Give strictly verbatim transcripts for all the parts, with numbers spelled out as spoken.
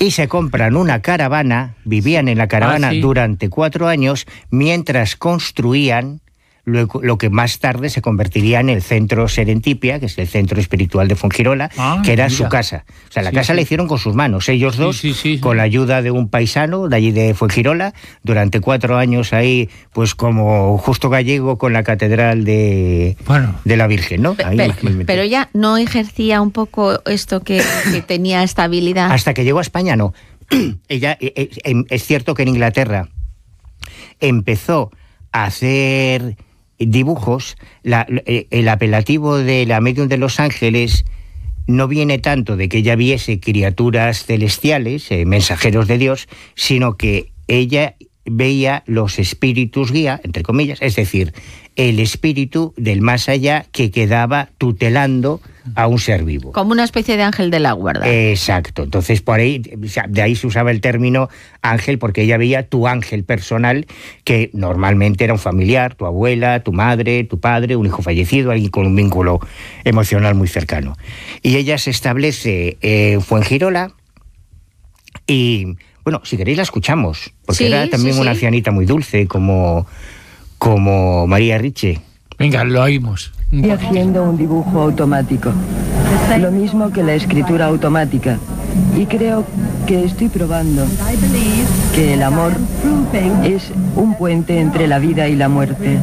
y se compran una caravana, vivían en la caravana ah, sí. durante cuatro años, mientras construían lo, lo que más tarde se convertiría en el centro Serendipia, que es el centro espiritual de Fuengirola, ah, que era mira. su casa. O sea, la sí, casa sí. la hicieron con sus manos, ellos dos, sí, sí, sí, con sí. la ayuda de un paisano de allí de Fuengirola, durante cuatro años ahí, pues como Justo Gallego con la catedral de, bueno. de la Virgen, ¿no? Ahí pero, pero ella no ejercía un poco esto que, que tenía estabilidad. Hasta que llegó a España, no. Ella, es cierto que en Inglaterra empezó a hacer dibujos. La, el apelativo de la medium de Los Ángeles no viene tanto de que ella viese criaturas celestiales, eh, mensajeros de Dios, sino que ella veía los espíritus guía, entre comillas, es decir, el espíritu del más allá que quedaba tutelando a un ser vivo. Como una especie de ángel de la guarda. Exacto. Entonces, por ahí, de ahí se usaba el término ángel, porque ella veía tu ángel personal, que normalmente era un familiar, tu abuela, tu madre, tu padre, un hijo fallecido, alguien con un vínculo emocional muy cercano. Y ella se establece en Fuengirola y, bueno, si queréis la escuchamos, porque sí, era también sí, una sí. ancianita muy dulce, como, como María Riche. Venga, lo oímos. Estoy haciendo un dibujo automático, lo mismo que la escritura automática, y creo que estoy probando que el amor es un puente entre la vida y la muerte.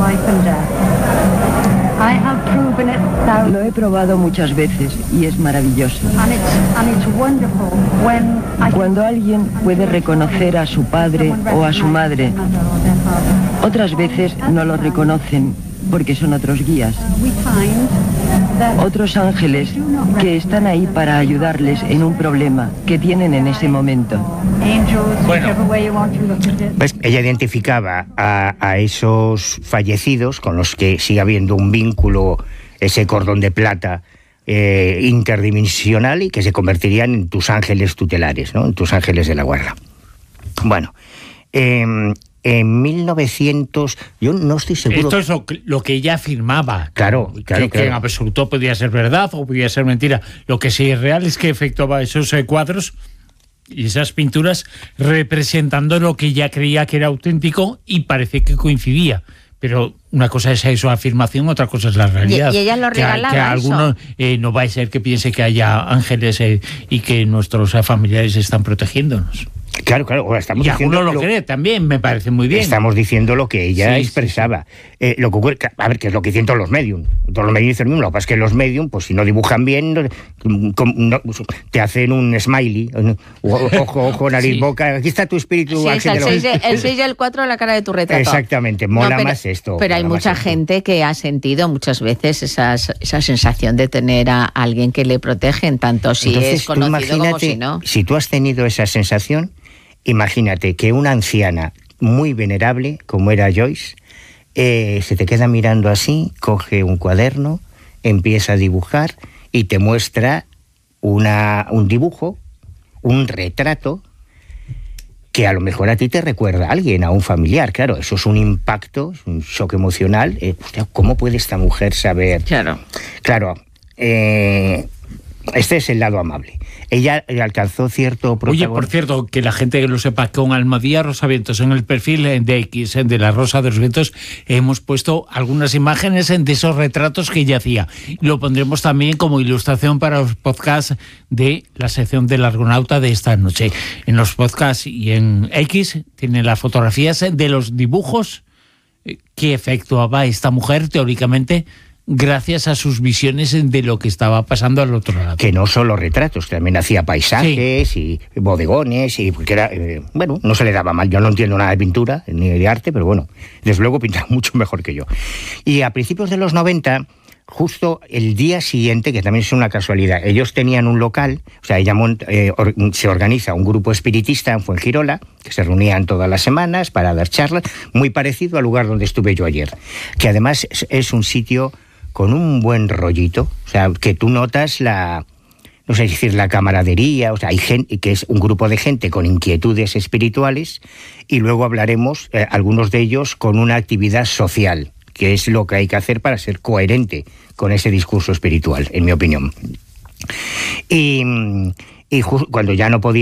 Lo he probado muchas veces y es maravilloso. Cuando alguien puede reconocer a su padre o a su madre, otras veces no lo reconocen porque son otros guías, otros ángeles que están ahí para ayudarles en un problema que tienen en ese momento. Bueno, pues ella identificaba a, a esos fallecidos con los que sigue habiendo un vínculo, ese cordón de plata eh, interdimensional, y que se convertirían en tus ángeles tutelares, ¿no? En tus ángeles de la guarda. Bueno, eh, en mil novecientos, yo no estoy seguro... Esto es lo que, lo que ella afirmaba. Claro, que, claro, que, claro. que en absoluto podía ser verdad o podía ser mentira. Lo que sí es real es que efectuaba esos eh, cuadros y esas pinturas representando lo que ella creía que era auténtico, y parece que coincidía. Pero una cosa es eso, afirmación, otra cosa es la realidad. Y, y ella lo regalaba. Que, que alguno eh, no va a ser que piense que haya ángeles eh, y que nuestros eh, familiares están protegiéndonos. Claro, claro, estamos y diciendo... alguno lo, lo cree también, me parece muy bien. Estamos diciendo lo que ella sí, expresaba. Sí, sí. Eh, lo que ocurre, a ver, que es lo que dicen todos los medium. Todos los medium dicen lo mismo. Lo que pasa es que los medium, pues si no dibujan bien, no, no, te hacen un smiley, ojo, ojo, nariz, sí. boca. Aquí está tu espíritu. Sí, ángel el seis y el cuatro, la cara de tu retrato. Exactamente, mola no, pero, más esto. Pero hay mucha gente esto. que ha sentido muchas veces esas, esa sensación de tener a alguien que le protege, tanto si Entonces, es conocido como si no. Si tú has tenido esa sensación, imagínate que una anciana muy venerable, como era Joyce, eh, se te queda mirando así, coge un cuaderno, empieza a dibujar y te muestra una, un dibujo, un retrato, que a lo mejor a ti te recuerda a alguien, a un familiar. Claro, eso es un impacto, es un shock emocional. Eh, hostia, ¿cómo puede esta mujer saber? Claro. Claro, eh, este es el lado amable. Ella alcanzó cierto protagonismo. Oye, por cierto, que la gente que lo sepa, con Almadía Rosavientos en el perfil de X, de la Rosa de los Vientos, hemos puesto algunas imágenes de esos retratos que ella hacía. Lo pondremos también como ilustración para los podcasts de la sección del Argonauta de esta noche. En los podcasts y en X tienen las fotografías de los dibujos que efectuaba esta mujer, teóricamente, gracias a sus visiones de lo que estaba pasando al otro lado. Que no solo retratos, también hacía paisajes sí. y bodegones, y porque era, eh, bueno, no se le daba mal. Yo no entiendo nada de pintura ni de arte, pero bueno, desde luego pintaba mucho mejor que yo. Y a principios de los noventa, justo el día siguiente, que también es una casualidad, ellos tenían un local, o sea, ella eh, or, se organiza un grupo espiritista en Fuengirola, que se reunían todas las semanas para dar charlas, muy parecido al lugar donde estuve yo ayer, que además es, es un sitio con un buen rollito, o sea, que tú notas la, no sé decir, la camaradería, o sea, hay gente, que es un grupo de gente con inquietudes espirituales, y luego hablaremos, eh, algunos de ellos, con una actividad social, que es lo que hay que hacer para ser coherente con ese discurso espiritual, en mi opinión. Y, y cuando ya no podía